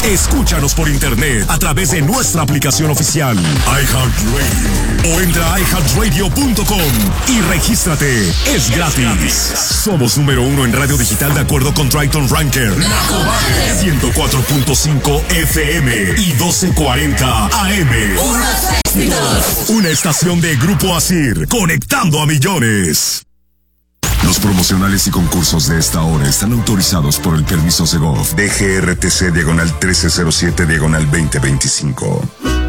Escúchanos por internet a través de nuestra aplicación oficial iHeartRadio o entra a iHeartRadio.com y regístrate. Es gratis. Somos número 1 en radio digital de acuerdo con Triton Ranker. 104.5 FM y 1240 AM. Una estación de Grupo Asir, conectando a millones. Los promocionales y concursos de esta hora están autorizados por el permiso Segov DGRTC /1307/2025.